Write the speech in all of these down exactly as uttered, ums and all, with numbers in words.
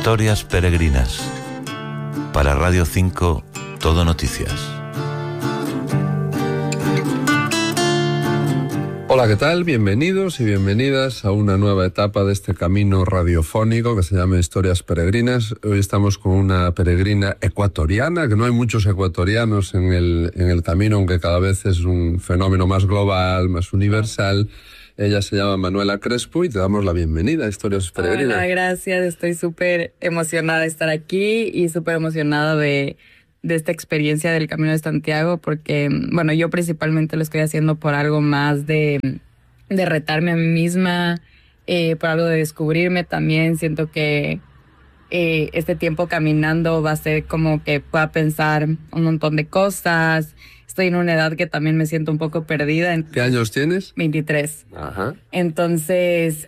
Historias peregrinas. Para Radio cinco, Todo Noticias. Hola, ¿qué tal? Bienvenidos y bienvenidas a una nueva etapa de este camino radiofónico que se llama Historias Peregrinas. Hoy estamos con una peregrina ecuatoriana, que no hay muchos ecuatorianos en el, en el camino, aunque cada vez es un fenómeno más global, más universal. Ella se llama Manuela Crespo y te damos la bienvenida a Historias Peregrinas. Hola, gracias. Estoy súper emocionada de estar aquí y súper emocionada de, de esta experiencia del Camino de Santiago porque, bueno, yo principalmente lo estoy haciendo por algo más de, de retarme a mí misma, eh, por algo de descubrirme también. Siento que eh, este tiempo caminando va a ser como que pueda pensar un montón de cosas. Estoy en una edad que también me siento un poco perdida. ¿Qué años tienes? veintitrés. Ajá. Entonces,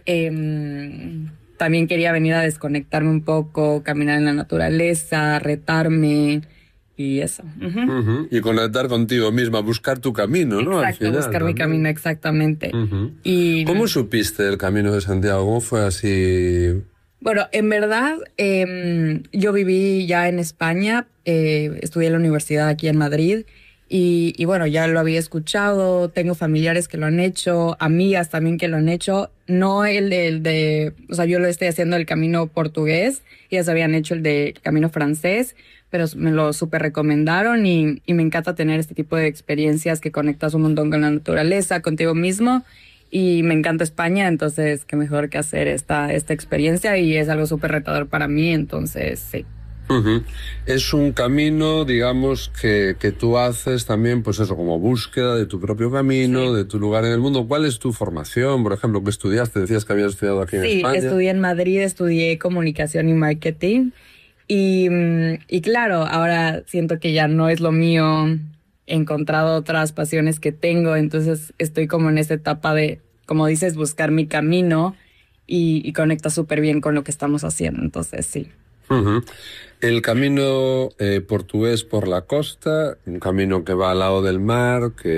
eh, también quería venir a desconectarme un poco, caminar en la naturaleza, retarme y eso. Uh-huh. Uh-huh. Y conectar contigo misma, buscar tu camino, ¿no? Exacto, Al final, buscar ¿no? mi camino, exactamente. Uh-huh. Y, ¿Cómo supiste el Camino de Santiago? ¿Cómo fue así? Bueno, en verdad, eh, yo viví ya en España, eh, estudié en la universidad aquí en Madrid. Y, y bueno, ya lo había escuchado, tengo familiares que lo han hecho, amigas también que lo han hecho. No el de, el de o sea, yo lo estoy haciendo el camino portugués, ellas habían hecho el de camino francés, pero me lo súper recomendaron y, y me encanta tener este tipo de experiencias que conectas un montón con la naturaleza, contigo mismo. Y me encanta España, entonces qué mejor que hacer esta, esta experiencia y es algo súper retador para mí, entonces sí. Uh-huh. Es un camino, digamos, que, que tú haces también, pues eso, como búsqueda de tu propio camino, sí, de tu lugar en el mundo. ¿Cuál es tu formación? Por ejemplo, ¿qué estudiaste? Decías que habías estudiado aquí en sí, España. Sí, estudié en Madrid, estudié comunicación y marketing. Y, y claro, ahora siento que ya no es lo mío, he encontrado otras pasiones que tengo, entonces estoy como en esta etapa de, como dices, buscar mi camino y, y conecta súper bien con lo que estamos haciendo, entonces sí. Uh-huh. El camino eh, portugués por la costa, un camino que va al lado del mar, que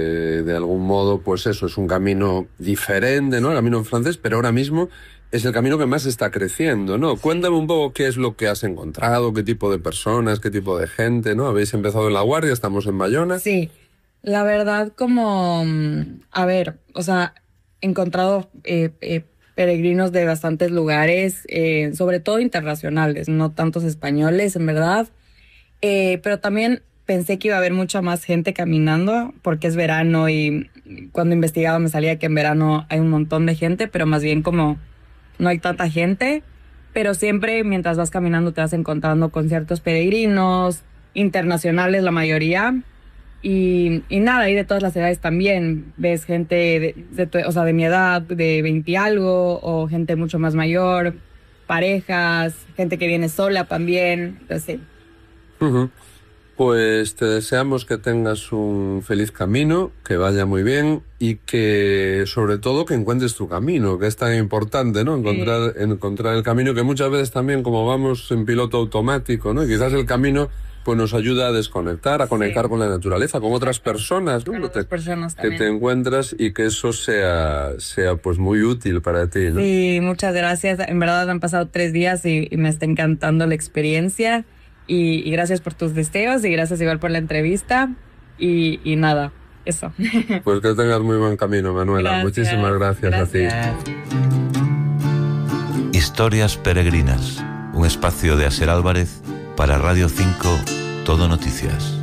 de algún modo, pues eso, es un camino diferente, ¿no? El camino francés, pero ahora mismo es el camino que más está creciendo, ¿no? Cuéntame un poco qué es lo que has encontrado, qué tipo de personas, qué tipo de gente, ¿no? Habéis empezado en La Guardia, estamos en Bayona. Sí, la verdad como, a ver, o sea, he encontrado eh, eh, peregrinos de bastantes lugares, eh, sobre todo internacionales, no tantos españoles, en verdad. Eh, pero también pensé que iba a haber mucha más gente caminando, porque es verano y cuando investigaba me salía que en verano hay un montón de gente, pero más bien como no hay tanta gente. Pero siempre mientras vas caminando te vas encontrando con ciertos peregrinos, internacionales la mayoría. Y, y nada, y de todas las edades también. Ves gente, de, de, o sea, de mi edad, de veinte y algo, o gente mucho más mayor, parejas, gente que viene sola también, entonces sí. Uh-huh. Pues te deseamos que tengas un feliz camino, que vaya muy bien y que, sobre todo, que encuentres tu camino, que es tan importante, ¿no? Encontrar, sí. encontrar el camino, que muchas veces también, como vamos en piloto automático, ¿no? Y quizás el camino pues nos ayuda a desconectar, a conectar sí. con la naturaleza, con otras personas, ¿no? Con otras personas que te encuentras y que eso sea, sea pues muy útil para ti, ¿no? Sí, muchas gracias. En verdad han pasado tres días y, y me está encantando la experiencia y, y gracias por tus deseos y gracias igual por la entrevista y, y nada, eso. Pues que tengas muy buen camino, Manuela. Gracias. Muchísimas gracias, gracias a ti. Historias Peregrinas, un espacio de Aser Álvarez para Radio cinco, Todo Noticias.